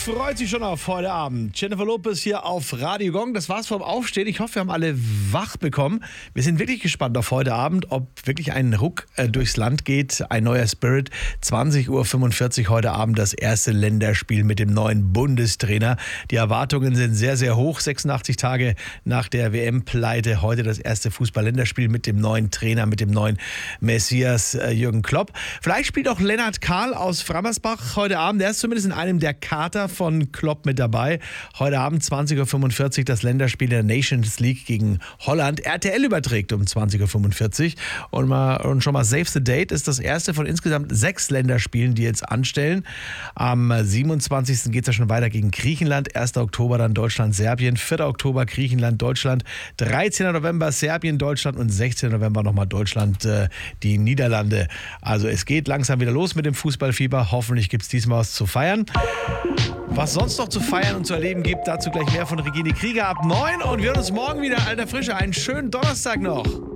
freut sich schon auf heute Abend. Jennifer Lopez hier auf Radio Gong. Das war's vom Aufstehen. Ich hoffe, wir haben alle wach bekommen. Wir sind wirklich gespannt auf heute Abend, ob wirklich ein Ruck durchs Land geht. Ein neuer Spirit. 20:45 Uhr heute Abend das erste Länderspiel mit dem neuen Bundestrainer. Die Erwartungen sind sehr, sehr hoch. 86 Tage nach der WM-Pleite. Heute das erste Fußball-Länderspiel mit dem neuen Trainer, mit dem neuen Messias Jürgen Klopp. Vielleicht spielt auch Lennart Kahl aus Frammersbach heute Abend. Er ist zumindest in einem der Kader von Klopp mit dabei. Heute Abend 20:45 Uhr das Länderspiel der Nations League gegen Holland. RTL überträgt um 20:45 Uhr. Und schon mal Save the Date ist das erste von insgesamt 6 Länderspielen, die jetzt anstellen. Am 27. geht es ja schon weiter gegen Griechenland. 1. Oktober dann Deutschland, Serbien. 4. Oktober Griechenland, Deutschland. 13. November Serbien, Deutschland und 16. November nochmal Deutschland, die Niederlande. Also es geht langsam wieder los mit dem Fußballfieber. Hoffentlich gibt es diesmal was zu feiern. Was sonst noch zu feiern und zu erleben gibt, dazu gleich mehr von Regine Krieger ab 9. Und wir hören uns morgen wieder, alter Frische. Einen schönen Donnerstag noch.